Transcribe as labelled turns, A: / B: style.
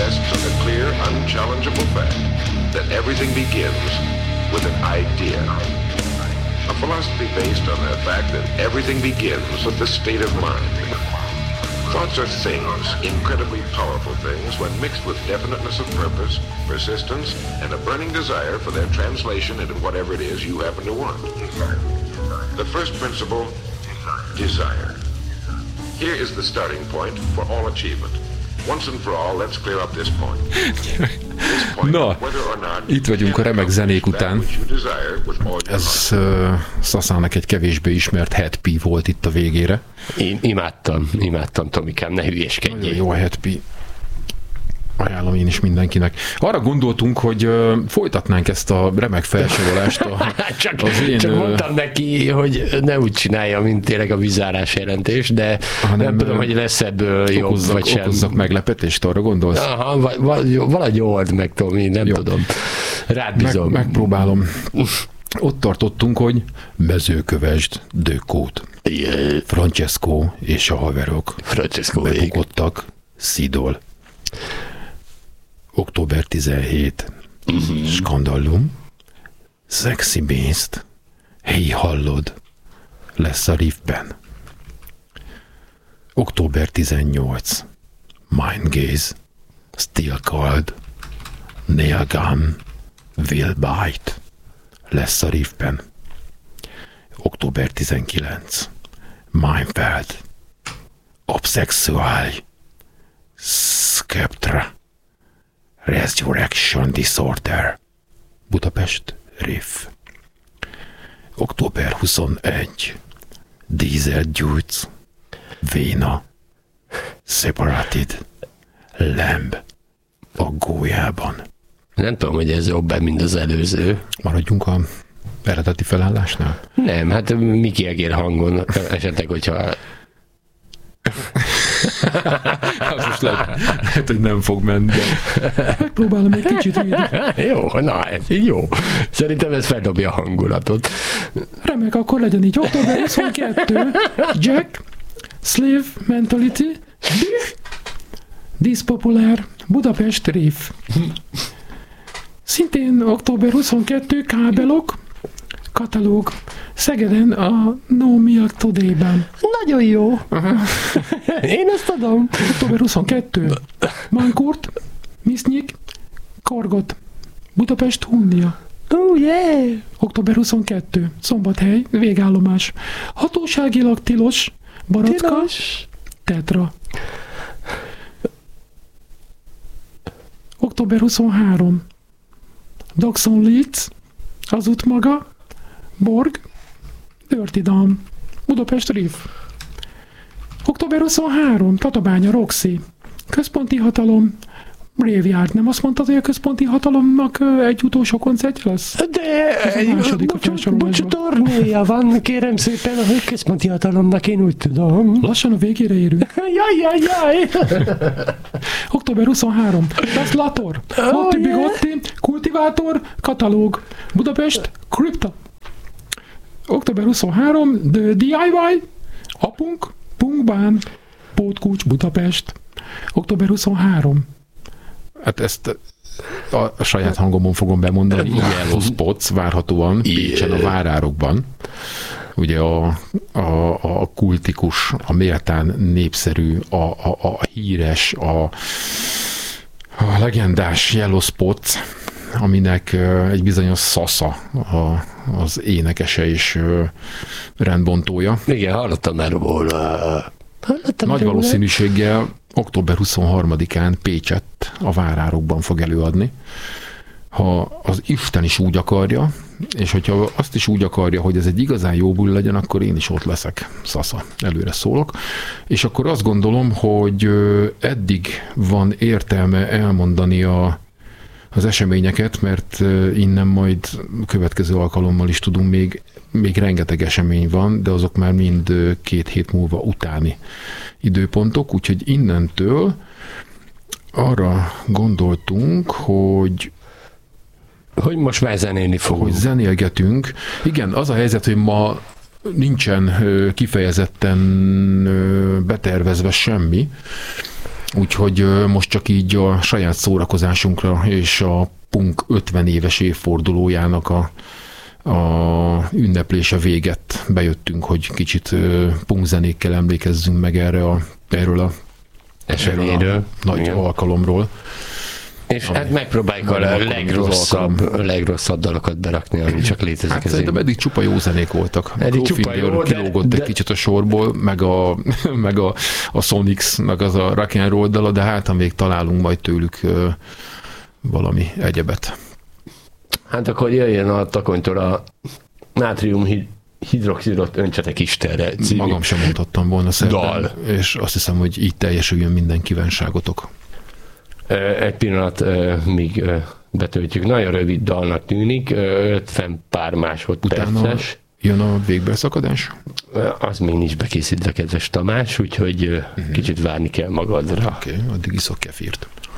A: rests on the clear, unchallengeable fact that everything begins with an idea. A philosophy based on the fact that everything begins with the state of mind. Thoughts are things, incredibly powerful things, when mixed with definiteness of purpose, persistence, and a burning desire for their translation into whatever it is you happen to want. The first principle, desire. Here is the starting point for all achievement. Once and for all, let's clear up this point.
B: Na, itt vagyunk a remek zenék után. Ez Szaszának egy kevésbé ismert Happy volt itt a végére.
C: Én imádtam, Tomikám, ne hülyéskedjél.
B: Nagyon jó a Happy. Ajánlom én is mindenkinek. Arra gondoltunk, hogy folytatnánk ezt a remek felsorolást.
C: Csak mondtam neki, hogy ne úgy csinálja, mint tényleg a vízárás jelentés, de nem tudom, hogy lesz ebből jobb, vagy sem.
B: Okozzak meglepetést, arra gondolsz?
C: Aha, valahogy old meg, Tomi, nem jó. Tudom. Rád bízom.
B: Megpróbálom. Ott tartottunk, hogy Mezőkövesd, Dökót. Francesco és a haverok bebukottak Szidol. Október 17. Skandallum. Sexy Beast. Hey, hallod? Lesz a riffben. Október 18. Mind Gaze. Still Cold. Nail Gun. Will Bite. Lesz a riffben. Október 19. Mindfeld. Obsexual. Skeptra. Resurrection Disorder. Budapest Riff. Október 21. Diesel Dudes. Véna. Separated. Lamb. A gólyában.
C: Nem tudom, hogy ez jobb, mint az előző.
B: Maradjunk a eredeti felállásnál?
C: Nem, hát Miki Egér hangon esetleg, hogyha
B: az most lehet, hogy nem fog menni, de megpróbálom egy kicsit így.
C: Jó, na ez így jó. Szerintem ez feldobja a hangulatot.
B: Remek, akkor legyen így. Október 22. Jack, Slave Mentality, Diszpopulár, Budapest Riff. Szintén október 22. Kábelok, Katalóg, Szegeden a No Milk Today-ben.
C: Nagyon jó. Én ezt adom.
B: Október 22. Mankurt, Misznyik, Korgot, Budapest Hundia.
C: Oh yeah!
B: Október 22. Végállomás. Hatóságilag tilos, Baratka,
C: tilos.
B: Tetra. Október 23. Dawson Leeds, az út maga, Borg, Dirty Dam, Budapest Riff. Október 23. Tatabánya, Roxy, Központi Hatalom, Graveyard. Nem azt mondtad, hogy a Központi Hatalomnak egy utolsó koncertje lesz?
C: De bocsatornéja van, kérem szépen, a Központi Hatalomnak, én úgy tudom.
B: Lassan a végére érünk.
C: Jaj.
B: Október 23. Das Lator, Motti Bigotti, Kultivátor, Katalóg, Budapest, Crypta. Október 23. The DIY, Apunk, Punkbán, Pótkulcs, Budapest. Október 23. Hát ezt a saját hangomon fogom bemondani. Yellow Spots várhatóan Pécsen a Várárokban. Ugye a kultikus, a méltán népszerű, a híres, a legendás Yellow Spots, aminek egy bizonyos Szasza az énekese és rendbontója.
C: Igen, hallottam már róla.
B: Nagy valószínűséggel október 23-án Pécset a Várárokban fog előadni. Ha az Isten is úgy akarja, és hogyha azt is úgy akarja, hogy ez egy igazán jó buli legyen, akkor én is ott leszek, Szasza, előre szólok. És akkor azt gondolom, hogy eddig van értelme elmondani az eseményeket, mert innen majd következő alkalommal is tudunk, még rengeteg esemény van, de azok már mind 2 hét múlva utáni időpontok, úgyhogy innentől arra gondoltunk, hogy
C: most már zenélni fogunk.
B: Hogy zenélgetünk. Igen, az a helyzet, hogy ma nincsen kifejezetten betervezve semmi, Úgyhogy most csak így a saját szórakozásunkra és a punk 50 éves évfordulójának a ünneplése véget bejöttünk, hogy kicsit punkzenékkel emlékezzünk meg erről a nagy alkalomról.
C: És hát megpróbáljuk a legrosszabb dalokat berakni, ami csak létezik.
B: Hát szerintem eddig csupa jó zenék voltak. Eddig csupa jó, kilógott egy kicsit a sorból, meg a Sonics, meg az a rock and roll dala, de hát még találunk majd tőlük valami egyebet.
C: Hát akkor jöjjön a Takonytól a nátrium hidroxidot öntsetek Istenre című.
B: Magam sem mondhattam volna szerdán, és azt hiszem, hogy így teljesüljön minden kívánságotok.
C: Egy pillanat, míg betöltjük. Nagyon rövid dalnak tűnik, 50 pár másodperces.
B: Jön a végbelszakadás?
C: Az még nincs bekészítve, kedves Tamás, úgyhogy kicsit várni kell magadra.
B: Oké, addig iszok kefírt.